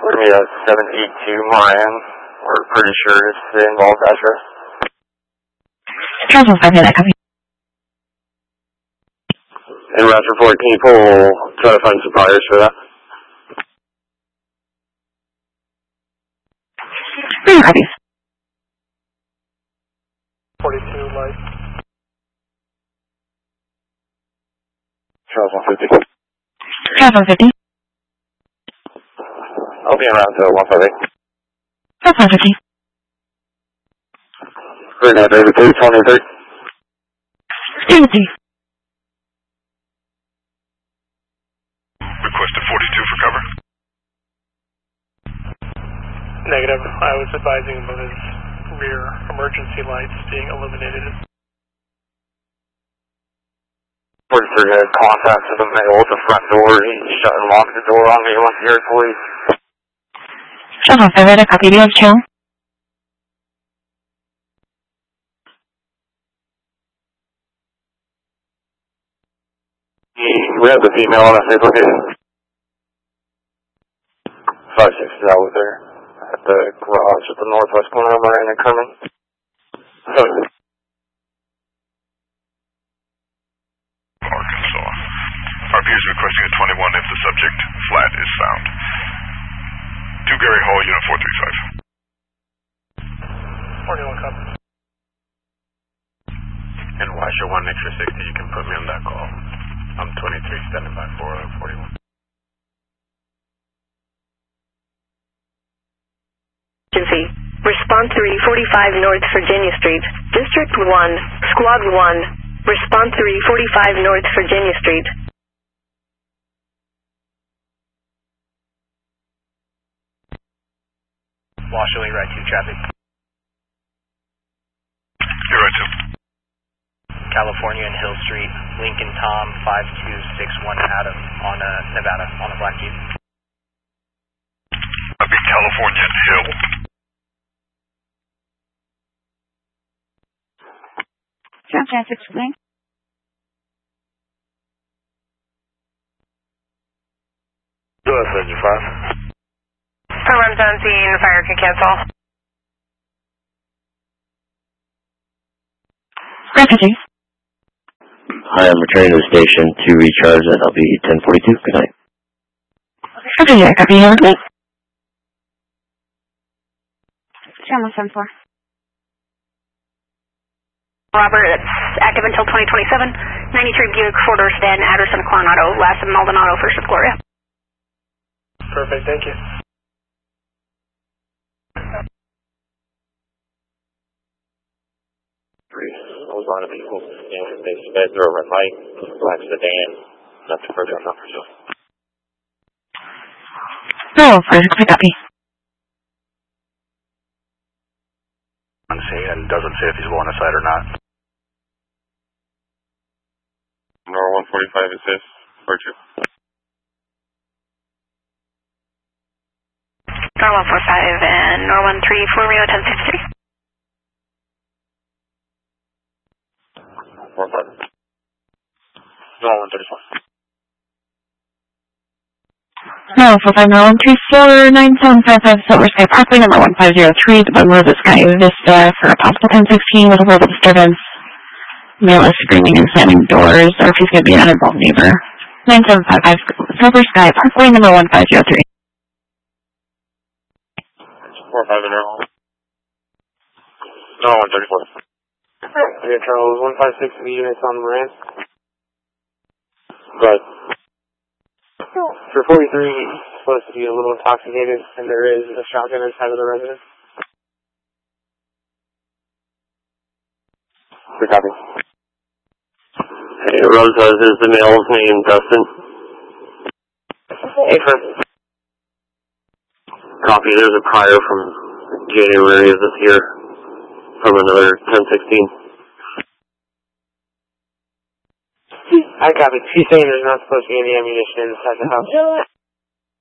We're going to be at 782 Moran. We're pretty sure it's the involved address. Transport 5 minute, copy. And Route Report, can you try to find suppliers for that? Copies. 42 light. Charles 150. Charles 150. I'll be around to 158. Charles 150. Great night, David 2, 23. David 2. Requested 42 for cover. Negative. I was advising about his rear emergency lights being illuminated. 43 had contact to the male at the front door. He shut and locked the door on me once he heard police. Charles 5 minute, copy. Do you have channel? We have the female on that safe location. 5-6 is out there at the garage at the northwest corner of Moran and Kerman. Arkansas. RP is requesting a 21 if the subject flat is found. 2 Gary Hall, Unit 435. 41 copies. And Washer 1 extra 60, you can put me on that call. I'm 23 standing by 4041. Agency. Response 345 North Virginia Street. District 1, Squad 1. Response 345 North Virginia Street. Washerly, right 2 traffic. You're right, 2. California and Hill Street. Lincoln Tom 5261 Adam on Nevada on a black Jeep. I'll be California and Hill. John 6 link. Go ahead, 75. Runs on scene, fire can cancel. Refugees. Hi, I'm returning to the station to recharge at LB 1042. Good night. Refugee, copy. Have a good night. Channel 74. Robert, it's active until 2027. 93 Buick, 4-door sedan, address in Coronado, last in Maldonado, first of Gloria. Perfect, thank you. Those are the people. They sped through a red light, black sedan, nothing further, not for sure. No, first copy. On scene and doesn't say if he's going aside or not. Nor 145 assist, Virtue. Nor 145 and Nor 134 Rio 1063. 45. Nor 134. No, 45, 9755 Silver Sky Parkway, number 1503, the bungalow of the Sky Vista for a possible 1016 with a verbal disturbance. Male is screaming and slamming doors, or if he's going to be an uninvolved neighbor. 9755 Silver Sky Parkway, number 1503. 45 in their home. No, 134. Okay, Charles, 156 units on Moran. But for 43, he's supposed to be a little intoxicated, and there is a shotgun inside of the residence. Good copy. Hey, Rosas, is the male's name Dustin? Hey, friend. Copy, there's a prior from January of this year from another 1016. I copy. She's saying there's not supposed to be any ammunition inside the house.